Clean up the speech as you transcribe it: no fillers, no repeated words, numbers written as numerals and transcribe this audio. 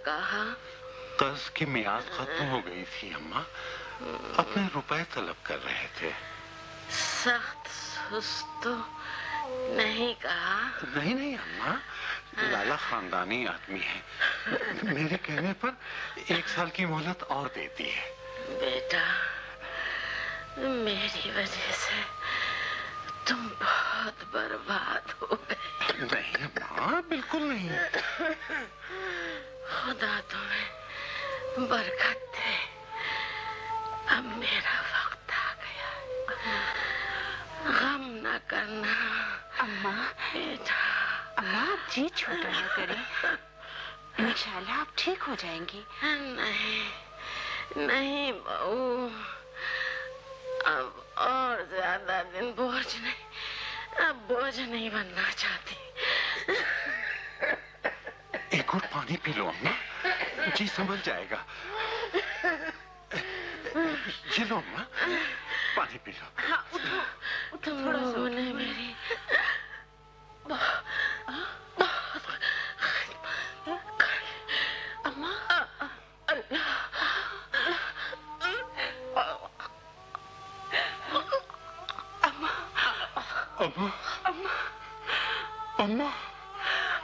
कहा? कर्ज की मियाद खत्म हो गई थी अम्मा, अपने रुपए तलब कर रहे थे। सख्त सुस्त तो नहीं कहा? नहीं नहीं अम्मा, लाला खानदानी आदमी है, मेरे कहने पर 1 साल की मोहलत और देती है। बेटा, मेरी वजह से तुम बहुत बर्बाद हो गए। नहीं अम्मा, बिल्कुल नहीं। खुदा तुम्हें बरकत दे। अब मेरा वक्त आ गया, गम न करना। अम्मा, बेटा। अम्मा आप जी छोटा न करें, इंशाल्लाह आप ठीक हो जाएंगी। नहीं नहीं बहू, अब और ज्यादा दिन बोझ नहीं, अब बोझ नहीं बनना चाहती। एक और पानी पी लो अम्मा, जी संभल जाएगा। ये लो अम्मा, पानी पी लो। हाँ, उठो, उठो थोड़ा सा। उन्होंने मेरी अम्मा, अम्मा, अम्मा, अम्मा, अम्मा।